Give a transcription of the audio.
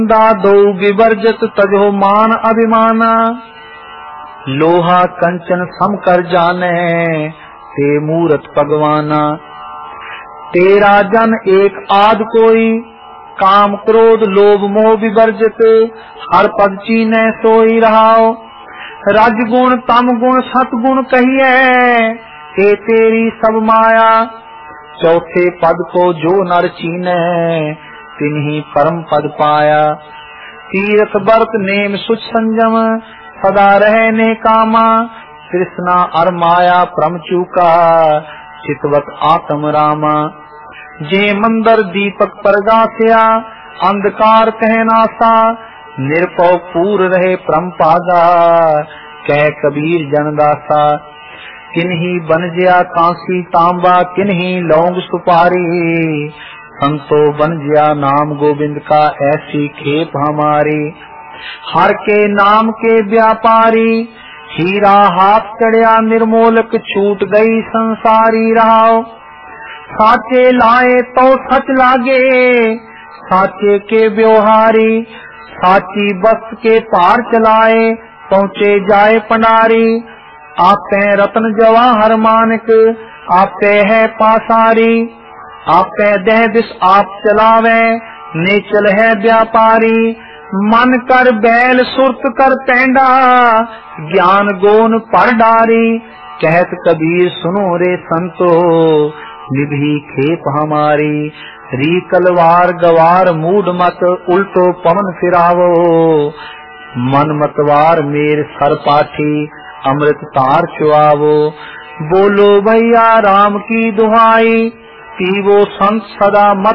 दो विवर्जित तजो मान अभिमाना, लोहा कंचन सम कर जाने ते मूरत भगवाना। तेरा जन एक आद कोई, काम क्रोध लोभ मोह विवर्जित, हर पद चीने सोई रहाओ। रज गुण तम गुण सतगुण कहिए, ए तेरी सब माया। चौथे पद को जो नर चीने, तिन्ही परम पद पाया। तीर्थ व्रत नेम सुच संजम, सदा रहने कामा। कृष्णा अर माया परम चूका, चितवत आत्म रामा। जे मंदर दीपक परगासिया, अंधकार कहनासा। निरपौ पूर रहे परम पागा, कह कबीर जनदासा। किन्ही बन जया कांसी तांबा, किन्ही लौंग सुपारी। संतो बन जया नाम गोविंद का, ऐसी खेप हमारी। हर के नाम के व्यापारी, हीरा हाथ चढ़िया निर्मोलक, छूट गई संसारी रहाओ। साचे लाए तो सच लागे, साचे के व्यवहारी। साची बस के पार चलाए, पहुँचे जाए पंडारी। आपे रतन जवाहर मानक, आपे है पासारी। आपे देह दिस आप चलावे, नेचल है व्यापारी। मन कर बैल सुरत कर पैंडा, ज्ञान गोन पर डारी। कहत कबीर सुनो रे संतो, निभी खेप हमारी। री कलवार गवार मूड मत, उल्टो पवन फिरावो। मन मतवार मेर सर पाठी, अमृत तार चुआवो। बोलो भैया राम की दुहाई, पीवो संत सदा मत